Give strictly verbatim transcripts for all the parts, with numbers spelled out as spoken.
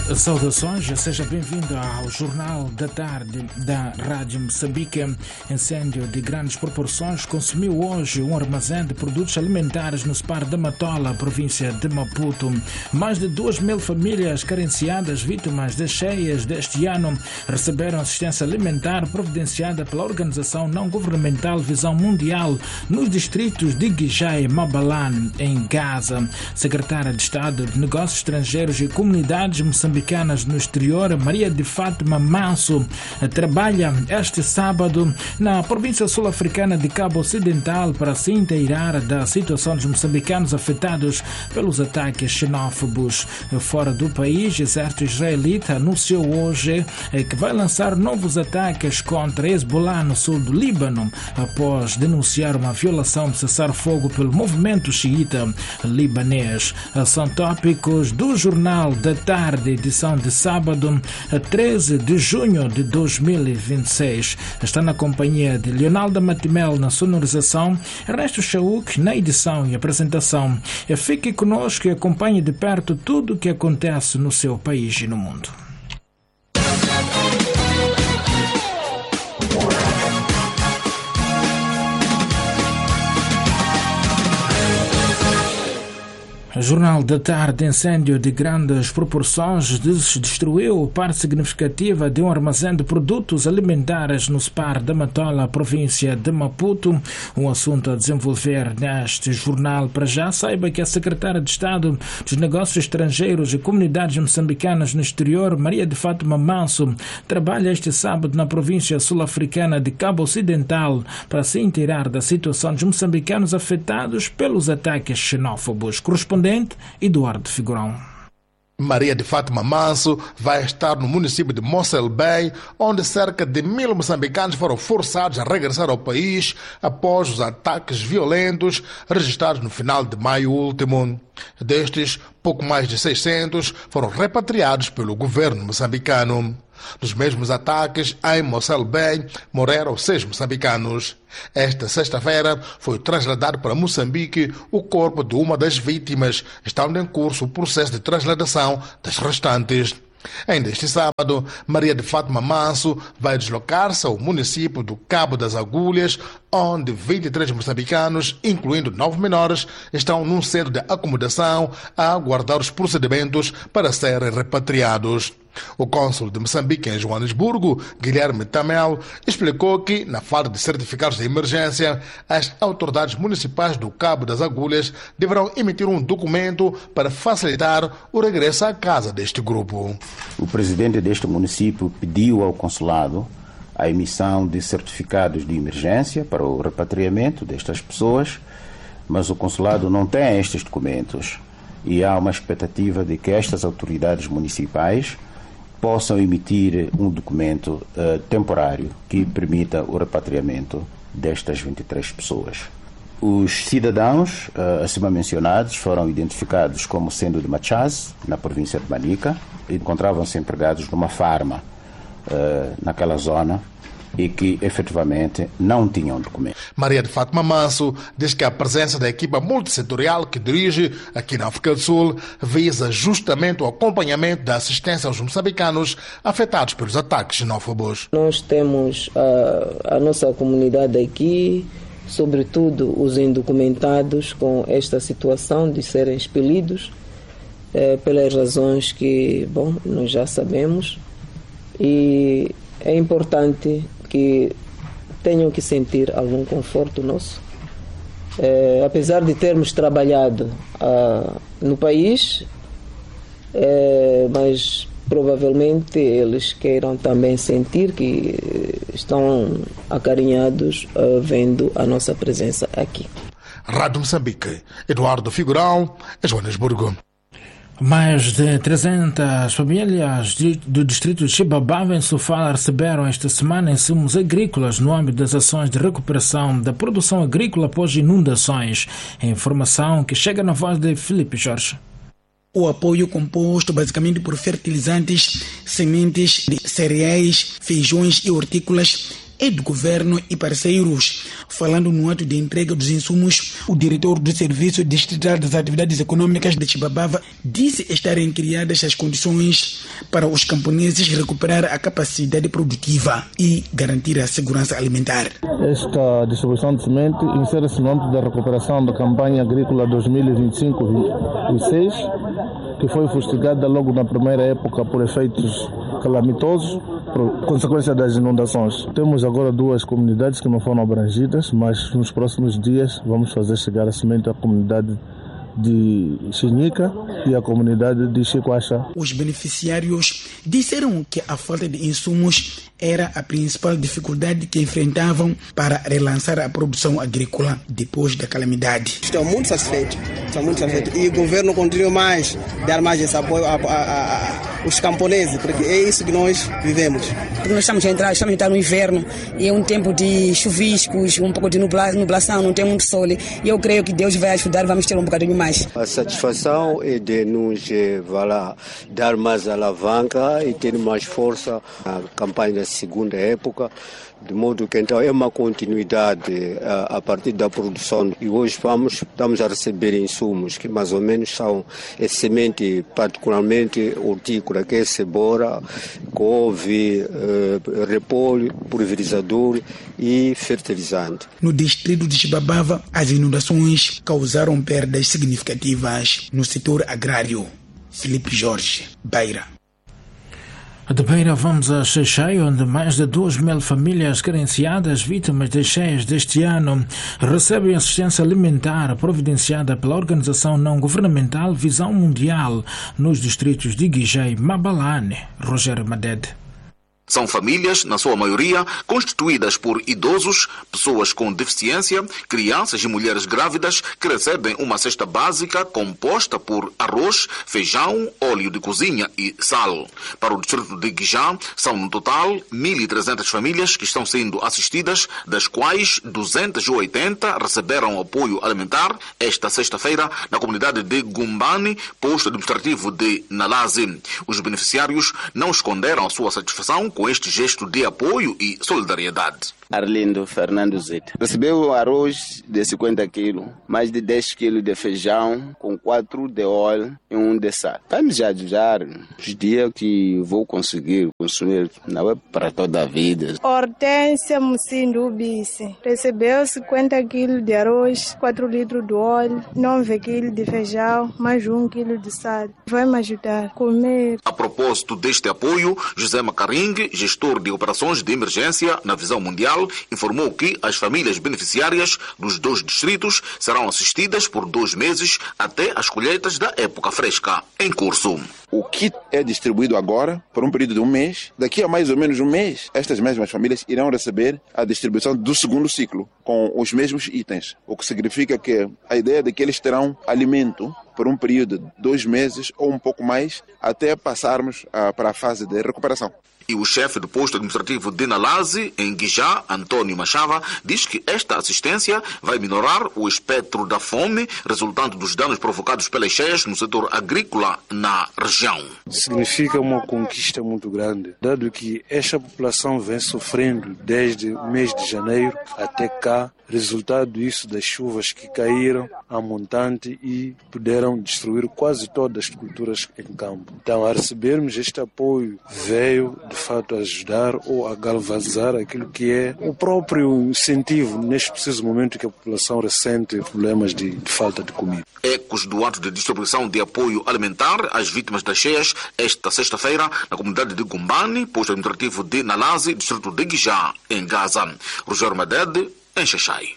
Saudações, seja bem-vindo ao Jornal da Tarde da Rádio Moçambique. Incêndio de grandes proporções consumiu hoje um armazém de produtos alimentares no Spar da Matola, província de Maputo. Mais de duas mil famílias carenciadas, vítimas das cheias deste ano, receberam assistência alimentar providenciada pela organização não-governamental Visão Mundial nos distritos de Guijá e Mabalan, em Gaza. Secretária de Estado de Negócios Estrangeiros e Comunidades Moçambicanas no exterior, Maria de Fátima Manso, trabalha este sábado na província sul-africana de Cabo Ocidental para se inteirar da situação dos moçambicanos afetados pelos ataques xenófobos. Fora do país, o exército israelita anunciou hoje que vai lançar novos ataques contra Hezbollah no sul do Líbano, após denunciar uma violação do cessar-fogo pelo movimento xiita libanês. São tópicos do Jornal da Tarde, edição de sábado, treze de junho de dois mil e vinte e seis. Está na companhia de Leonardo Matimel na sonorização, Ernesto Chauk na edição e apresentação. Fique conosco e acompanhe de perto tudo o que acontece no seu país e no mundo. Jornal da Tarde. Incêndio de grandes proporções destruiu parte significativa de um armazém de produtos alimentares no Spar da Matola, província de Maputo. Um assunto a desenvolver neste jornal. Para já, saiba que a secretária de Estado dos Negócios Estrangeiros e Comunidades Moçambicanas no exterior, Maria de Fátima Manso, trabalha este sábado na província sul-africana de Cabo Ocidental para se inteirar da situação dos moçambicanos afetados pelos ataques xenófobos. Correspondente Eduardo Figurão. Maria de Fátima Manso vai estar no município de Mossel Bay, onde cerca de mil moçambicanos foram forçados a regressar ao país após os ataques violentos registrados no final de maio último. Destes, pouco mais de seiscentos foram repatriados pelo governo moçambicano. Nos mesmos ataques, em Mossel Bay, morreram seis moçambicanos. Esta sexta-feira foi trasladado para Moçambique o corpo de uma das vítimas, estando em curso o processo de transladação das restantes. Ainda este sábado, Maria de Fátima Manso vai deslocar-se ao município do Cabo das Agulhas, onde vinte e três moçambicanos, incluindo nove menores, estão num centro de acomodação a aguardar os procedimentos para serem repatriados. O cônsul de Moçambique em Joanesburgo, Guilherme Tamel, explicou que, na falta de certificados de emergência, as autoridades municipais do Cabo das Agulhas deverão emitir um documento para facilitar o regresso à casa deste grupo. O presidente deste município pediu ao consulado a emissão de certificados de emergência para o repatriamento destas pessoas, mas o consulado não tem estes documentos e há uma expectativa de que estas autoridades municipais possam emitir um documento uh, temporário que permita o repatriamento destas vinte e três pessoas. Os cidadãos uh, acima mencionados foram identificados como sendo de Machaz, na província de Manica, e encontravam-se empregados numa farma uh, naquela zona e que efetivamente não tinham documento. Maria de Fátima Manso diz que a presença da equipa multissetorial que dirige aqui na África do Sul visa justamente o acompanhamento da assistência aos moçambicanos afetados pelos ataques xenófobos. Nós temos a, a nossa comunidade aqui, sobretudo os indocumentados, com esta situação de serem expelidos é, pelas razões que, bom, nós já sabemos, e é importante que tenham que sentir algum conforto nosso. É, apesar de termos trabalhado ah, no país, é, mas provavelmente eles queiram também sentir que estão acarinhados ah, vendo a nossa presença aqui. Rádio Moçambique, Eduardo Figurão, Joanesburgo. Mais de trezentas famílias do distrito de Chibabava, em Sofala, receberam esta semana insumos agrícolas no âmbito das ações de recuperação da produção agrícola após inundações. A informação que chega na voz de Filipe Jorge. O apoio composto basicamente por fertilizantes, sementes de cereais, feijões e hortícolas é do governo e parceiros. Falando no ato de entrega dos insumos, o diretor do Serviço Distrital das Atividades Econômicas de Chibabava disse estarem criadas as condições para os camponeses recuperar a capacidade produtiva e garantir a segurança alimentar. Esta distribuição de semente insere-se no âmbito da recuperação da campanha agrícola dois mil e vinte e cinco vinte e seis, que foi fustigada logo na primeira época por efeitos calamitosos, por consequência das inundações. Temos agora duas comunidades que não foram abrangidas, mas nos próximos dias vamos fazer chegar a semente à comunidade de Xinica e a comunidade de Chicoacha. Os beneficiários disseram que a falta de insumos era a principal dificuldade que enfrentavam para relançar a produção agrícola depois da calamidade. Estou muito satisfeito, estou muito satisfeito. E o governo continua mais, dar mais esse apoio aos camponeses, porque é isso que nós vivemos. Nós estamos a entrar, estamos a entrar no inverno e é um tempo de chuviscos, um pouco de nubla, nublação, não tem muito sol. E eu creio que Deus vai ajudar, vamos ter um bocadinho mais. A satisfação é de nos vai lá, dar mais alavanca e ter mais força na campanha da segunda época, de modo que então é uma continuidade a, a partir da produção. E hoje vamos, estamos a receber insumos que mais ou menos são é semente particularmente hortícola, que é cebola, couve, eh, repolho, pulverizador e fertilizante. No distrito de Chibabava, as inundações causaram perdas significativas no setor agrário. Felipe Jorge, Beira. De Beira vamos a Xai-Xai, onde mais de duas mil famílias carenciadas, vítimas das cheias deste ano, recebem assistência alimentar providenciada pela organização não-governamental Visão Mundial nos distritos de Guijé e Mabalane. Rogério Madede. São famílias, na sua maioria, constituídas por idosos, pessoas com deficiência, crianças e mulheres grávidas que recebem uma cesta básica composta por arroz, feijão, óleo de cozinha e sal. Para o distrito de Guijá, são no total mil e trezentas famílias que estão sendo assistidas, das quais duzentas e oitenta receberam apoio alimentar esta sexta-feira na comunidade de Gumbani, posto administrativo de Nalazi. Os beneficiários não esconderam a sua satisfação com este gesto de apoio e solidariedade. Arlindo Fernando Zeta. Recebeu arroz de cinquenta quilos, mais de dez quilos de feijão, com quatro de óleo e um de sal. Vamos ajudar os dias que vou conseguir consumir, não é para toda a vida. Hortência Mucindo Bice. Recebeu cinquenta quilos de arroz, quatro litros de óleo, nove quilos de feijão, mais um quilo de sal. Vai me ajudar a comer. A propósito deste apoio, José Macaringue, gestor de operações de emergência na Visão Mundial, informou que as famílias beneficiárias dos dois distritos serão assistidas por dois meses até as colheitas da época fresca em curso. O kit é distribuído agora por um período de um mês. Daqui a mais ou menos um mês, estas mesmas famílias irão receber a distribuição do segundo ciclo com os mesmos itens, o que significa que a ideia é de que eles terão alimento por um período de dois meses ou um pouco mais até passarmos uh, para a fase de recuperação. E o chefe do posto administrativo de Nalazi, em Guijá, Antônio Machava, diz que esta assistência vai minorar o espectro da fome resultante dos danos provocados pelas cheias no setor agrícola na região. Significa uma conquista muito grande, dado que esta população vem sofrendo desde o mês de janeiro até cá, resultado disso das chuvas que caíram a montante e puderam destruir quase todas as culturas em campo. Então, a recebermos este apoio, veio de fato ajudar ou a galvanizar aquilo que é o próprio incentivo neste preciso momento que a população ressente problemas de, de falta de comida. Ecos do ato de distribuição de apoio alimentar às vítimas das cheias esta sexta-feira na comunidade de Gumbani, posto administrativo de Nalazi, distrito de Guijá, em Gaza. Rogério Madede, em Xai-Xai.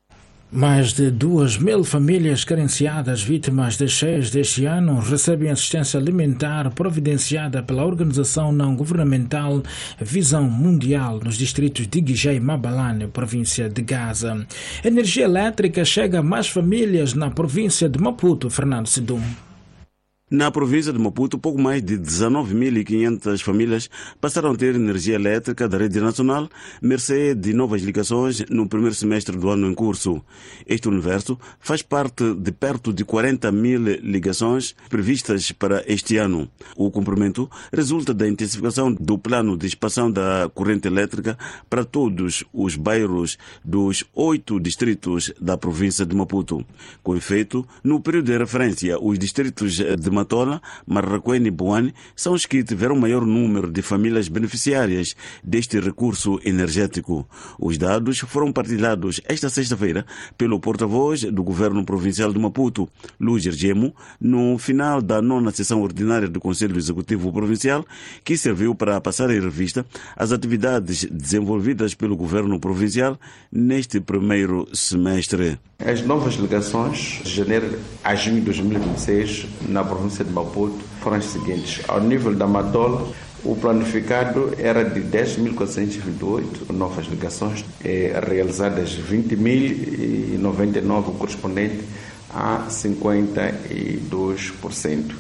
Mais de duas mil famílias carenciadas vítimas das cheias deste ano recebem assistência alimentar providenciada pela organização não-governamental Visão Mundial nos distritos de Guijé e Mabalane, província de Gaza. A energia elétrica chega a mais famílias na província de Maputo. Fernando Sidum. Na província de Maputo, pouco mais de dezenove mil e quinhentas famílias passaram a ter energia elétrica da rede nacional, mercê de novas ligações no primeiro semestre do ano em curso. Este universo faz parte de perto de quarenta mil ligações previstas para este ano. O cumprimento resulta da intensificação do plano de expansão da corrente elétrica para todos os bairros dos oito distritos da província de Maputo. Com efeito, no período de referência, os distritos de Matola, Marraquém e Boane são os que tiveram maior número de famílias beneficiárias deste recurso energético. Os dados foram partilhados esta sexta-feira pelo porta-voz do Governo Provincial de Maputo, Lúger Gemo, no final da nona sessão ordinária do Conselho Executivo Provincial, que serviu para passar em revista as atividades desenvolvidas pelo Governo Provincial neste primeiro semestre. As novas ligações de janeiro a junho de dois mil e vinte e seis na província de Maputo foram as seguintes. Ao nível da Matola, o planificado era de dez mil quatrocentas e vinte e oito novas ligações, eh, realizadas vinte mil e noventa e nove, correspondente a cinquenta e dois por cento.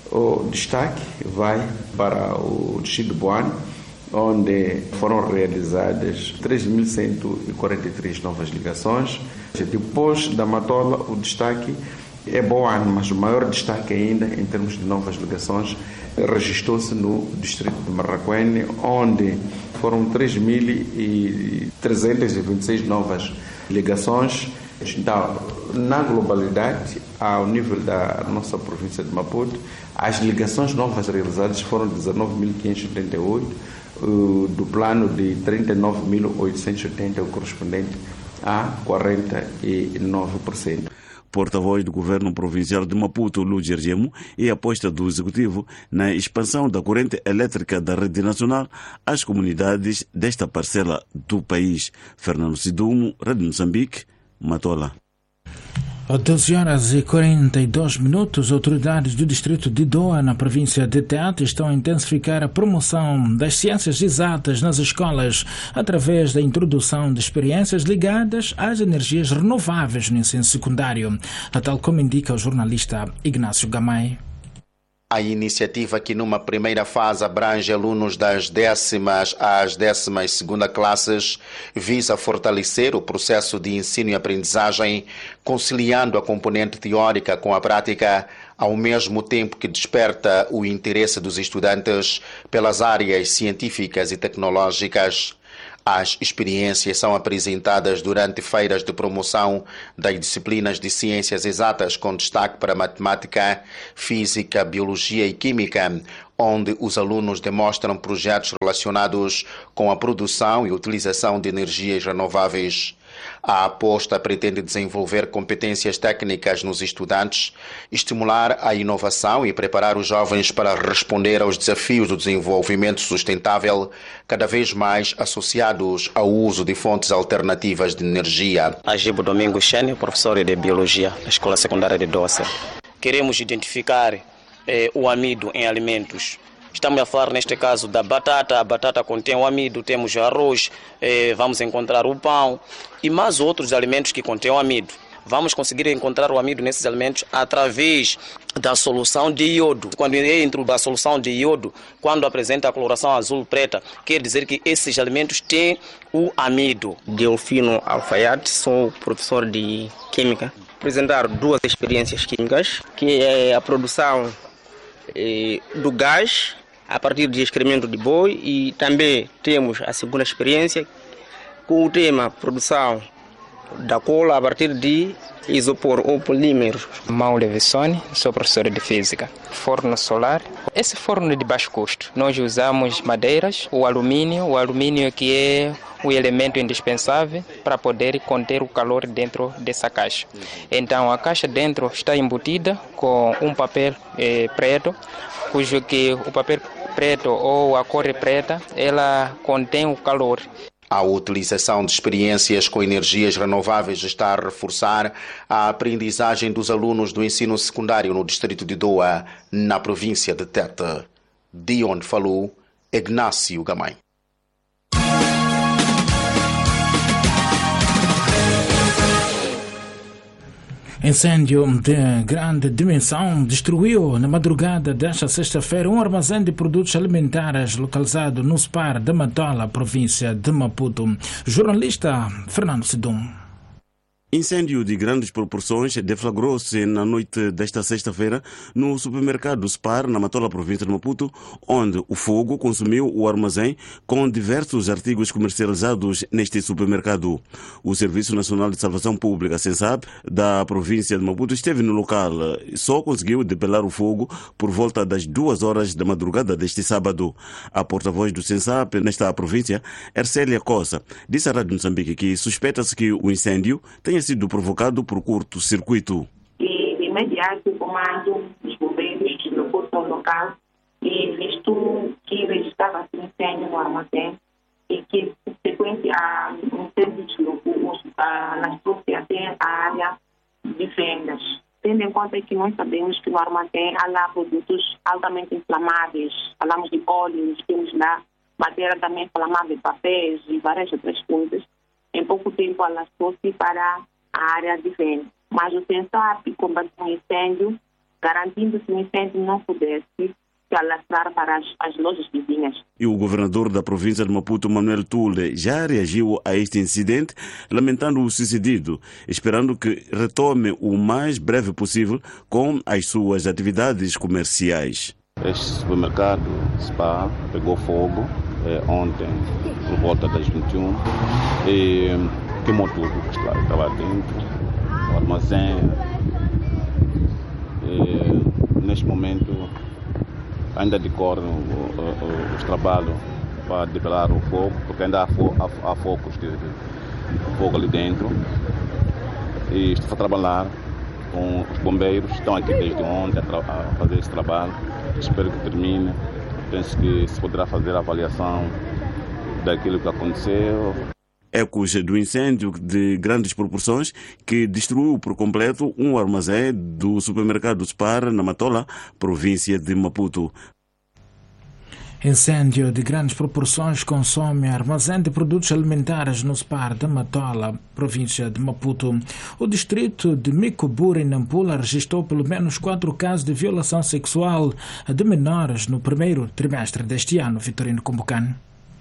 O destaque vai para o distrito de Boane, onde foram realizadas três mil cento e quarenta e três novas ligações. Depois da Matola, o destaque é Boane, mas o maior destaque ainda em termos de novas ligações registrou-se no distrito de Marraquém, onde foram três mil trezentas e vinte e seis novas ligações. Então, na globalidade, ao nível da nossa província de Maputo, as ligações novas realizadas foram dezenove mil quinhentas e oitenta e oito, do plano de trinta e nove mil oitocentos e oitenta, o correspondente a quarenta e nove por cento. Porta-voz do Governo Provincial de Maputo, Lúger Gemo, e a aposta do Executivo na expansão da corrente elétrica da rede nacional às comunidades desta parcela do país. Fernando Sidumo, Rádio Moçambique, Matola. Às doze horas e quarenta e dois minutos, autoridades do distrito de Doa, na província de Tete, estão a intensificar a promoção das ciências exatas nas escolas através da introdução de experiências ligadas às energias renováveis no ensino secundário, a tal como indica o jornalista Ignácio Gamay. A iniciativa, que numa primeira fase abrange alunos das décimas às décimas segunda classes, visa fortalecer o processo de ensino e aprendizagem, conciliando a componente teórica com a prática, ao mesmo tempo que desperta o interesse dos estudantes pelas áreas científicas e tecnológicas. As experiências são apresentadas durante feiras de promoção das disciplinas de ciências exatas, com destaque para matemática, física, biologia e química, onde os alunos demonstram projetos relacionados com a produção e utilização de energias renováveis. A aposta pretende desenvolver competências técnicas nos estudantes, estimular a inovação e preparar os jovens para responder aos desafios do desenvolvimento sustentável, cada vez mais associados ao uso de fontes alternativas de energia. Agibo Domingos Xene, professor de Biologia na Escola Secundária de Doce. Queremos identificar eh, o amido em alimentos. Estamos a falar neste caso da batata, a batata contém o amido, temos arroz, eh, vamos encontrar o pão e mais outros alimentos que contêm o amido. Vamos conseguir encontrar o amido nesses alimentos através da solução de iodo. Quando dentro da solução de iodo, quando apresenta a coloração azul preta, quer dizer que esses alimentos têm o amido. Delfino Alfaiate, sou professor de Química. Apresentar duas experiências químicas, que é a produção eh, do gás a partir de excremento de boi, e também temos a segunda experiência com o tema produção da cola a partir de isopor ou polímeros. Maule Vissoni, sou professor de Física. Forno solar. Esse forno é de baixo custo. Nós usamos madeiras, o alumínio, o alumínio que é o elemento indispensável para poder conter o calor dentro dessa caixa. Então a caixa dentro está embutida com um papel eh, preto, cujo que o papel preto ou a cor preta, ela contém o calor. A utilização de experiências com energias renováveis está a reforçar a aprendizagem dos alunos do ensino secundário no distrito de Doa, na província de Tete. De onde falou Ignácio Gamay. Incêndio de grande dimensão destruiu na madrugada desta sexta-feira um armazém de produtos alimentares localizado no SPAR de Matola, província de Maputo. Jornalista Fernando Sidum. Incêndio de grandes proporções deflagrou-se na noite desta sexta-feira no supermercado SPAR, na Matola, província de Maputo, onde o fogo consumiu o armazém com diversos artigos comercializados neste supermercado. O Serviço Nacional de Salvação Pública, SENSAP, da província de Maputo, esteve no local e só conseguiu debelar o fogo por volta das duas horas da madrugada deste sábado. A porta-voz do SENSAP nesta província, Ercélia Costa, disse à Rádio Moçambique que suspeita-se que o incêndio tenha sido provocado por curto-circuito. E de imediato o comando dos bombeiros deslocou-se ao local e visto que registrava incêndio no armazém e que subsequente a incêndio deslocou-se nas trouxe até a área de vendas. Tendo em conta que nós sabemos que no armazém há lá produtos altamente inflamáveis, falamos de óleos, temos lá matéria também inflamável, papéis e várias outras coisas. Em pouco tempo ela trouxe para a área de venda. Mas o SENSAP combateu o incêndio, garantindo que o incêndio não pudesse se alastrar para as, as lojas vizinhas. E o governador da província de Maputo, Manuel Tule, já reagiu a este incidente, lamentando o sucedido, esperando que retome o mais breve possível com as suas atividades comerciais. Este supermercado SPAR pegou fogo eh, ontem, por volta das vinte e uma, e queimou tudo que estava dentro, o armazém. E, neste momento ainda decorrem os trabalhos para debelar o fogo, porque ainda há, fo há, há focos de, de fogo ali dentro. E estou a trabalhar com os bombeiros, estão aqui desde ontem a, a fazer esse trabalho. Espero que termine. Penso que se poderá fazer a avaliação daquilo que aconteceu. Ecos do incêndio de grandes proporções que destruiu por completo um armazém do supermercado SPAR na Matola, província de Maputo. Incêndio de grandes proporções consome armazém de produtos alimentares no SPAR de Matola, província de Maputo. O distrito de Micoburi, em Nampula, registrou pelo menos quatro casos de violação sexual de menores no primeiro trimestre deste ano. Vitorino Combucano.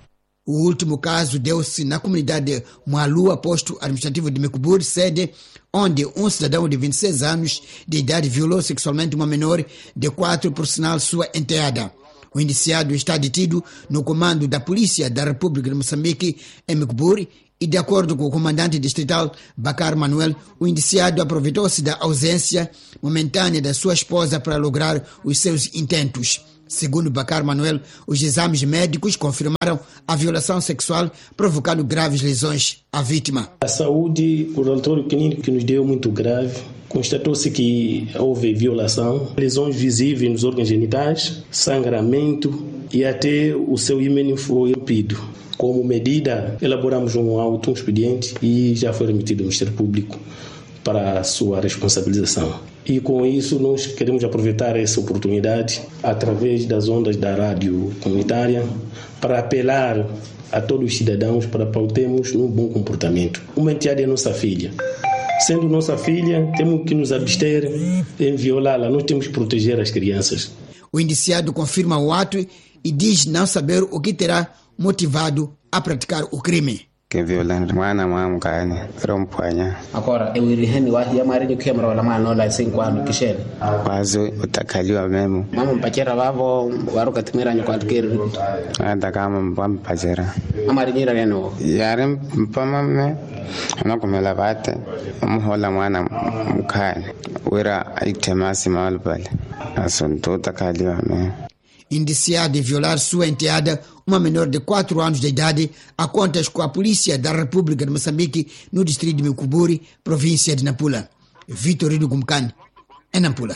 O último caso deu-se na comunidade de Moalua, posto administrativo de Micoburi, sede, onde um cidadão de vinte e seis anos de idade violou sexualmente uma menor de quatro, por sinal sua enteada. O indiciado está detido no comando da Polícia da República de Moçambique, em Micoburi, e de acordo com o comandante distrital Bacar Manuel, o indiciado aproveitou-se da ausência momentânea da sua esposa para lograr os seus intentos. Segundo Bacar Manuel, os exames médicos confirmaram a violação sexual, provocando graves lesões à vítima. A saúde, o relatório clínico que nos deu muito grave, constatou-se que houve violação, lesões visíveis nos órgãos genitais, sangramento e até o seu hímen foi rompido. Como medida, elaboramos um auto, um expediente e já foi remetido ao Ministério Público para a sua responsabilização. E com isso nós queremos aproveitar essa oportunidade, através das ondas da rádio comunitária, para apelar a todos os cidadãos para pautarmos um bom comportamento. Uma entidade é nossa filha. Sendo nossa filha, temos que nos abster em violá-la, nós temos que proteger as crianças. O indiciado confirma o ato e diz não saber o que terá motivado a praticar o crime. Que violando mwana mwa mkani rompanya agora eu iriheni wahi ya marinho kemra wala mwana la cinco anos kishele kwazo utakaliwa memo mama mpachera babo waruka timira nyo kwatkiri anda kama mpampachera amarinyira neno yare mpamame anakumela bate umhola mwana mkani wera aitemasi malbale asonto utakaliwa memo. Indiciado de violar sua enteada, uma menor de quatro anos de idade, a contas com a Polícia da República de Moçambique no distrito de Micoburi, província de Nampula. Vitorino Combucano, em Nampula.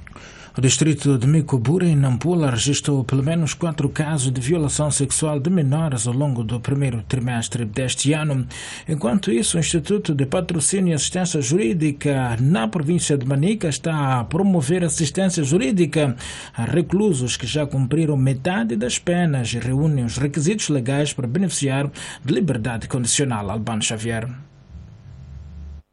O distrito de Micoburi, em Nampula, registrou pelo menos quatro casos de violação sexual de menores ao longo do primeiro trimestre deste ano. Enquanto isso, o Instituto de Patrocínio e Assistência Jurídica na província de Manica está a promover assistência jurídica a reclusos que já cumpriram metade das penas e reúne os requisitos legais para beneficiar de liberdade condicional. Albano Xavier.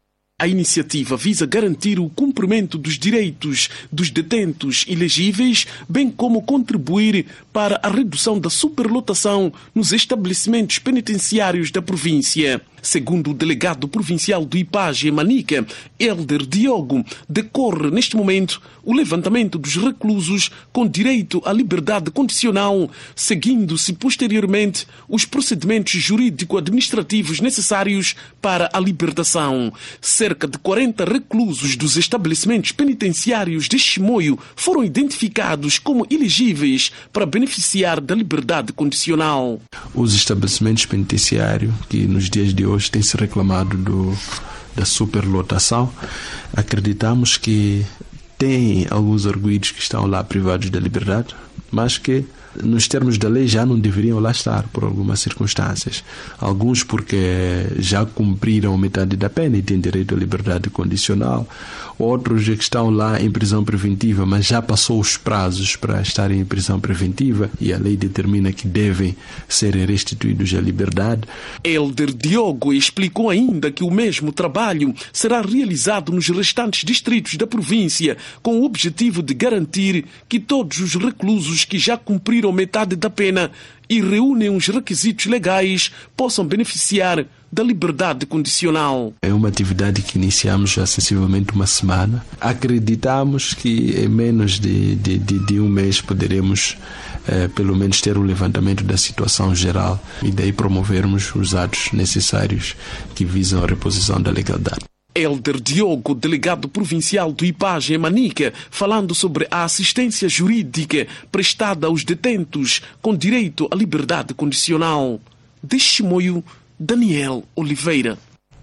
A iniciativa visa garantir o cumprimento dos direitos dos detentos elegíveis, bem como contribuir para a redução da superlotação nos estabelecimentos penitenciários da província. Segundo o delegado provincial do IPAGE, Manica, Helder Diogo, decorre neste momento o levantamento dos reclusos com direito à liberdade condicional, seguindo-se posteriormente os procedimentos jurídico-administrativos necessários para a libertação. Cerca de quarenta reclusos dos estabelecimentos penitenciários de Chimoio foram identificados como elegíveis para beneficiar da liberdade condicional. Os estabelecimentos penitenciários que nos dias de hoje hoje tem se reclamado do, da superlotação, acreditamos que tem alguns arguidos que estão lá privados da liberdade, mas que nos termos da lei já não deveriam lá estar por algumas circunstâncias. Alguns porque já cumpriram metade da pena e têm direito à liberdade condicional. Outros que estão lá em prisão preventiva, mas já passou os prazos para estarem em prisão preventiva e a lei determina que devem ser restituídos à liberdade. Helder Diogo explicou ainda que o mesmo trabalho será realizado nos restantes distritos da província, com o objetivo de garantir que todos os reclusos que já cumpriram metade da pena e reúnem os requisitos legais possam beneficiar da liberdade condicional. É uma atividade que iniciamos há sensivelmente uma semana. Acreditamos que em menos de, de, de, de um mês poderemos eh, pelo menos ter o levantamento da situação geral e daí promovermos os atos necessários que visam a reposição da legalidade. Helder Diogo, delegado provincial do IPAGE, Manica, falando sobre a assistência jurídica prestada aos detentos com direito à liberdade condicional. De Chimoio, Daniel Oliveira.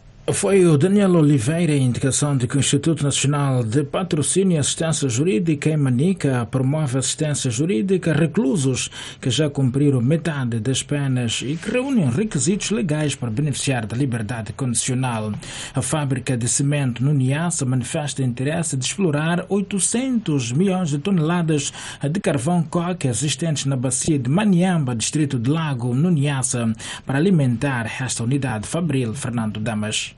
Foi o Daniel Oliveira, em indicação de que o Instituto Nacional de Patrocínio e Assistência Jurídica em Manica promove assistência jurídica a reclusos que já cumpriram metade das penas e que reúnem requisitos legais para beneficiar da liberdade condicional. A fábrica de cimento no Niassa manifesta interesse de explorar oitocentos milhões de toneladas de carvão coque existentes na bacia de Maniamba, distrito de Lago, no Niassa, para alimentar esta unidade fabril. Fernando Damas.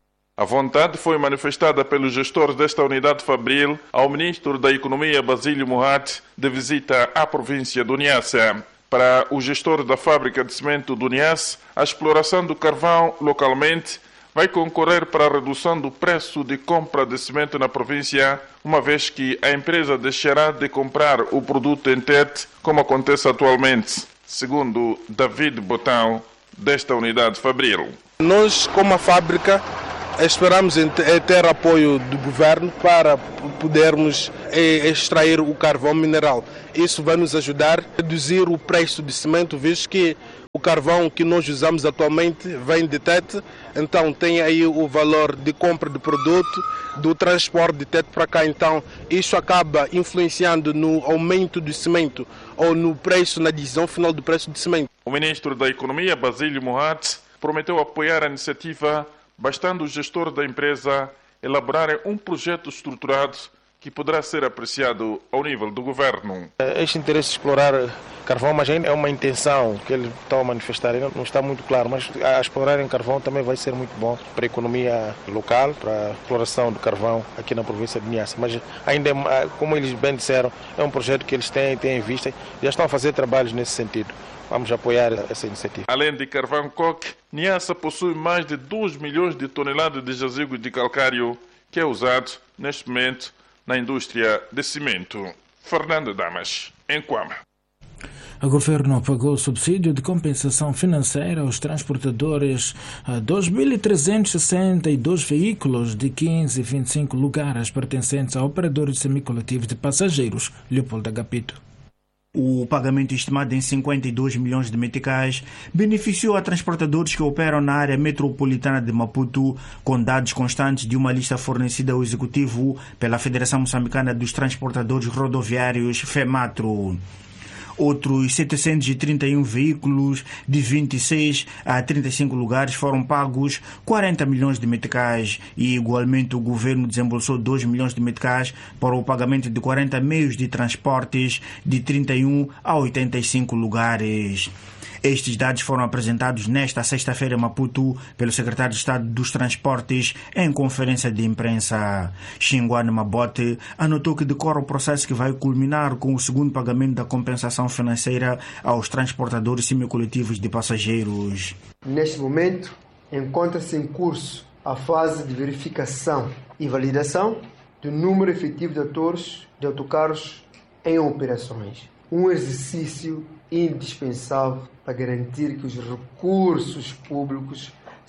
A vontade foi manifestada pelos gestores desta unidade fabril ao ministro da Economia, Basílio Mohat, de visita à província do Niassa. Para o gestor da fábrica de cimento do Niassa, a exploração do carvão localmente vai concorrer para a redução do preço de compra de cimento na província, uma vez que a empresa deixará de comprar o produto em tete, como acontece atualmente, segundo David Botão, desta unidade fabril. Nós, como a fábrica, esperamos ter apoio do governo para podermos extrair o carvão mineral. Isso vai nos ajudar a reduzir o preço de cimento, visto que o carvão que nós usamos atualmente vem de tete, então tem aí o valor de compra do produto, do transporte de tete para cá, então isso acaba influenciando no aumento do cimento ou no preço, na decisão final do preço do cimento. O ministro da Economia, Basílio Mohat, prometeu apoiar a iniciativa, bastando o gestor da empresa elaborar um projeto estruturado que poderá ser apreciado ao nível do governo. Este interesse de explorar carvão, mas ainda é uma intenção que ele está a manifestar, não está muito claro, mas a explorar em carvão também vai ser muito bom para a economia local, para a exploração do carvão aqui na província de Niassa. Mas ainda, como eles bem disseram, é um projeto que eles têm, têm em vista e já estão a fazer trabalhos nesse sentido. Vamos apoiar essa iniciativa. Além de carvão coque, Niassa possui mais de dois milhões de toneladas de jazigo de calcário que é usado neste momento na indústria de cimento. Fernando Damas, em Cuama. O governo pagou subsídio de compensação financeira aos transportadores a dois mil trezentos e sessenta e dois veículos de quinze e vinte e cinco lugares pertencentes a operadores semicoletivos de passageiros. Leopoldo Agapito. O pagamento estimado em cinquenta e dois milhões de meticais beneficiou a transportadores que operam na área metropolitana de Maputo, com dados constantes de uma lista fornecida ao Executivo pela Federação Moçambicana dos Transportadores Rodoviários, FEMATRO. Outros setecentos e trinta e um veículos de vinte e seis a trinta e cinco lugares foram pagos quarenta milhões de meticais e, igualmente, o governo desembolsou dois milhões de meticais para o pagamento de quarenta meios de transportes de trinta e um a oitenta e cinco lugares. Estes dados foram apresentados nesta sexta-feira em Maputo pelo secretário de Estado dos Transportes em conferência de imprensa. Xinguane Mabote anotou que decorre o processo que vai culminar com o segundo pagamento da compensação financeira aos transportadores semicoletivos de passageiros. Neste momento, encontra-se em curso a fase de verificação e validação do número efetivo de atores de autocarros em operações. Um exercício indispensável para garantir que os recursos públicos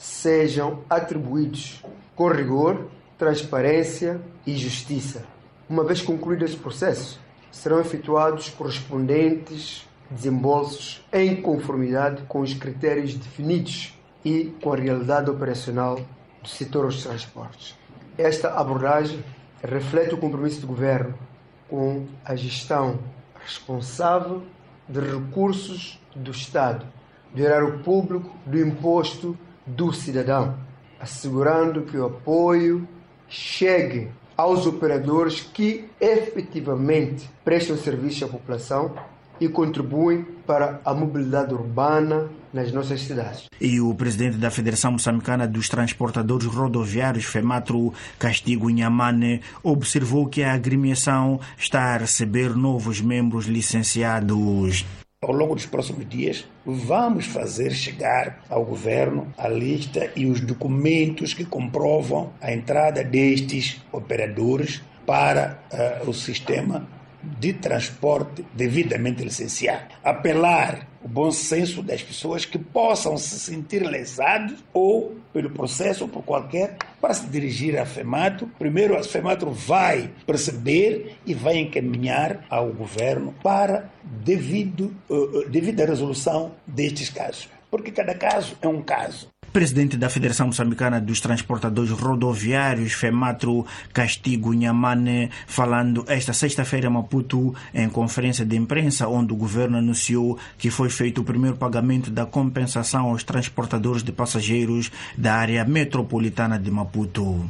sejam atribuídos com rigor, transparência e justiça. Uma vez concluído esse processo, serão efetuados correspondentes desembolsos em conformidade com os critérios definidos e com a realidade operacional do setor dos transportes. Esta abordagem reflete o compromisso do Governo com a gestão responsável de recursos do Estado, do erário público, do imposto do cidadão, assegurando que o apoio chegue aos operadores que efetivamente prestam serviço à população e contribuem para a mobilidade urbana nas nossas cidades. E o presidente da Federação Moçambicana dos Transportadores Rodoviários, FEMATRO, Castigo Inhamane, observou que a agremiação está a receber novos membros licenciados. Ao longo dos próximos dias, vamos fazer chegar ao governo a lista e os documentos que comprovam a entrada destes operadores para uh, o sistema de transporte devidamente licenciado. Apelar o bom senso das pessoas que possam se sentir lesados ou pelo processo ou por qualquer, para se dirigir à FEMATRO. Primeiro, a FEMATRO vai perceber e vai encaminhar ao governo para devido, uh, devida resolução destes casos. Porque cada caso é um caso. Presidente da Federação Moçambicana dos Transportadores Rodoviários, FEMATRO, Castigo Inhamane, falando esta sexta-feira em Maputo, em conferência de imprensa, onde o governo anunciou que foi feito o primeiro pagamento da compensação aos transportadores de passageiros da área metropolitana de Maputo.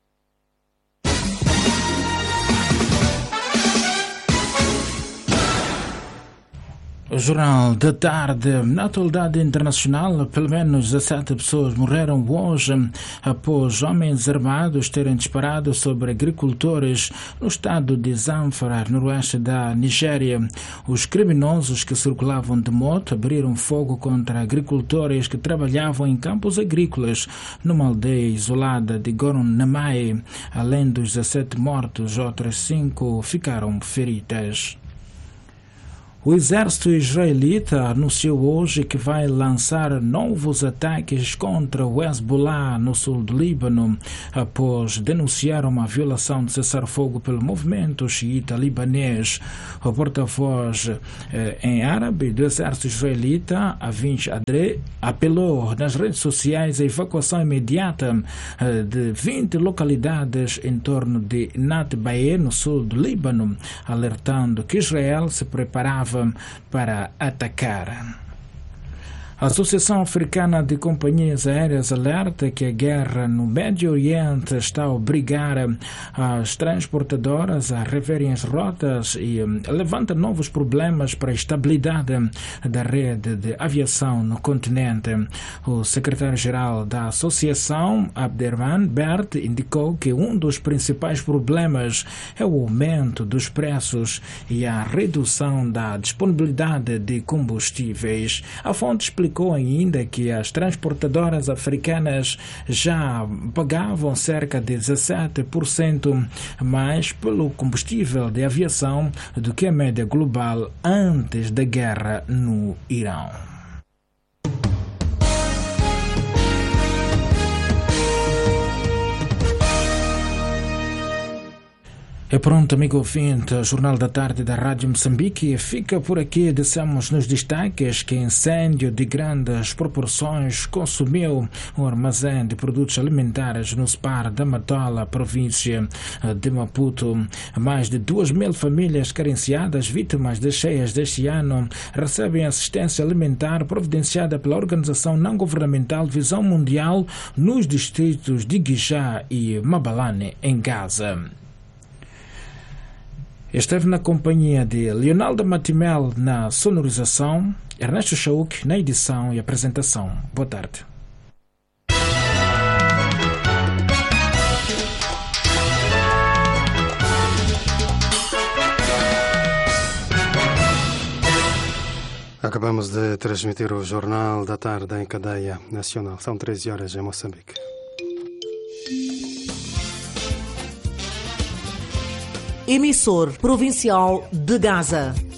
O Jornal da Tarde. Na atualidade internacional, pelo menos dezessete pessoas morreram hoje após homens armados terem disparado sobre agricultores no estado de Zamfara, noroeste da Nigéria. Os criminosos que circulavam de moto abriram fogo contra agricultores que trabalhavam em campos agrícolas numa aldeia isolada de Goron-Namai. Além dos dezessete mortos, outras cinco ficaram feridas. O exército israelita anunciou hoje que vai lançar novos ataques contra o Hezbollah no sul do Líbano, após denunciar uma violação de cessar-fogo pelo movimento xiita libanês. O porta-voz eh, em árabe do exército israelita, Avinch Adre, apelou nas redes sociais a evacuação imediata eh, de vinte localidades em torno de Natbae, no sul do Líbano, alertando que Israel se preparava para atacar. A Associação Africana de Companhias Aéreas alerta que a guerra no Médio Oriente está a obrigar as transportadoras a reverem as rotas e levanta novos problemas para a estabilidade da rede de aviação no continente. O secretário-geral da Associação, Abderrahmane Bert, indicou que um dos principais problemas é o aumento dos preços e a redução da disponibilidade de combustíveis. A fonte explicou ainda que as transportadoras africanas já pagavam cerca de dezessete por cento mais pelo combustível de aviação do que a média global antes da guerra no Irão. É pronto, amigo ouvinte, o Jornal da Tarde da Rádio Moçambique fica por aqui. Dissemos nos destaques que incêndio de grandes proporções consumiu um armazém de produtos alimentares no Spar da Matola, província de Maputo. Mais de duas mil famílias carenciadas, vítimas das cheias deste ano, recebem assistência alimentar providenciada pela organização não-governamental Visão Mundial nos distritos de Guijá e Mabalane, em Gaza. Esteve na companhia de Leonardo Matimel na sonorização, Ernesto Chauk na edição e apresentação. Boa tarde. Acabamos de transmitir o Jornal da Tarde em cadeia nacional. São treze horas em Moçambique. Emissor provincial de Gaza.